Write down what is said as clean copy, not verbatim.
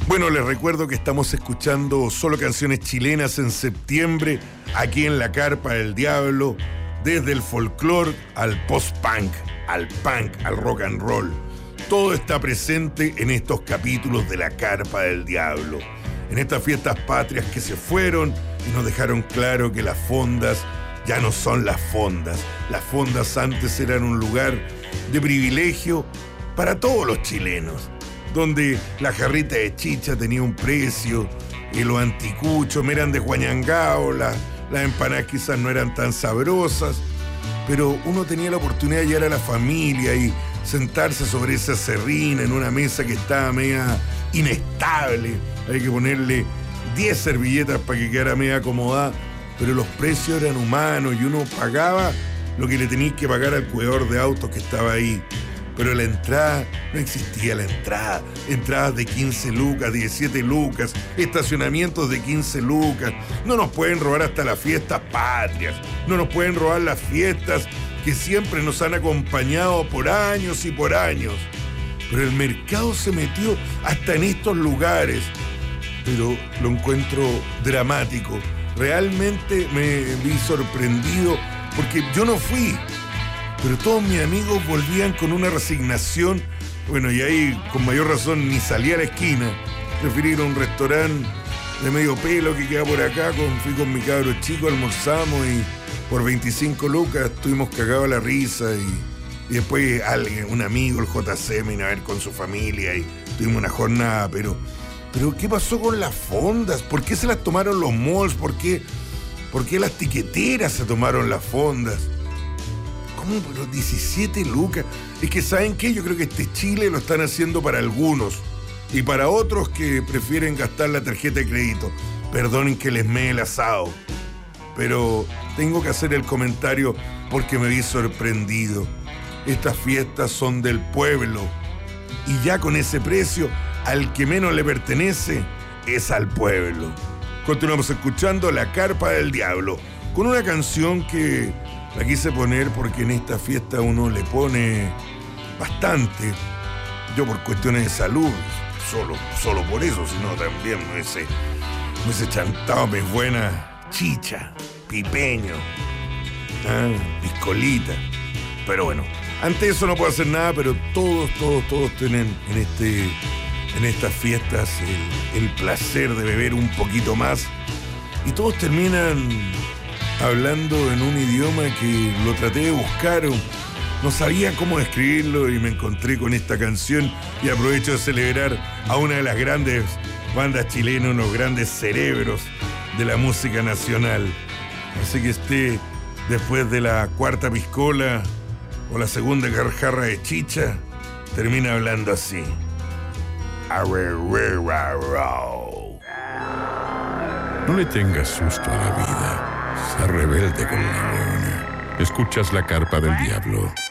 Bueno, les recuerdo que estamos escuchando solo canciones chilenas en septiembre, aquí en la Carpa del Diablo, desde el folclore al post-punk, al punk, al rock and roll. Todo está presente en estos capítulos de la Carpa del Diablo, en estas fiestas patrias que se fueron y nos dejaron claro que las fondas ya no son las fondas. Las fondas antes eran un lugar de privilegio para todos los chilenos, donde la jarrita de chicha tenía un precio y los anticuchos eran de Huañangao, las empanadas quizás no eran tan sabrosas, pero uno tenía la oportunidad de llegar a la familia y sentarse sobre esa serrina en una mesa que estaba media inestable. Hay que ponerle 10 servilletas para que quedara media acomodada, pero los precios eran humanos y uno pagaba lo que le tenías que pagar al cuidador de autos que estaba ahí. Pero la entrada, no existía la entrada. Entradas de 15 lucas, 17 lucas, estacionamientos de 15 lucas. No nos pueden robar hasta las fiestas patrias. No nos pueden robar las fiestas que siempre nos han acompañado por años y por años. Pero el mercado se metió hasta en estos lugares. Pero lo encuentro dramático. Realmente me vi sorprendido porque yo no fui. Pero todos mis amigos volvían con una resignación. Bueno, y ahí con mayor razón ni salí a la esquina. Preferí ir a un restaurante de medio pelo que queda por acá. Fui con mi cabro chico, almorzamos y por 25 lucas estuvimos cagados a la risa. Y después un amigo, el JC, me vino a ver con su familia y tuvimos una jornada. Pero ¿qué pasó con las fondas? ¿Por qué se las tomaron los malls? ¿Por qué las tiqueteras se tomaron las fondas? ¿Cómo? Pero 17 lucas. Es que, ¿saben qué? Yo creo que este Chile lo están haciendo para algunos y para otros que prefieren gastar la tarjeta de crédito. Perdonen que les mee el asado, pero tengo que hacer el comentario porque me vi sorprendido. Estas fiestas son del pueblo y ya con ese precio, al que menos le pertenece es al pueblo. Continuamos escuchando La Carpa del Diablo con una canción que la quise poner porque en esta fiesta uno le pone bastante. Yo por cuestiones de salud, solo por eso, sino también me hubiese chantado mis buenas chicha, pipeño, piscolita. Pero bueno, ante eso no puedo hacer nada, pero todos tienen en estas fiestas el placer de beber un poquito más. Y todos terminan hablando en un idioma que lo traté de buscar, no sabía cómo describirlo y me encontré con esta canción y aprovecho de celebrar a una de las grandes bandas chilenas, unos grandes cerebros de la música nacional. Así que después de la cuarta piscola o la segunda jarra de chicha, termina hablando así. No le tengas susto a la vida. Sé rebelde con la buena. Escuchas La Carpa del Diablo.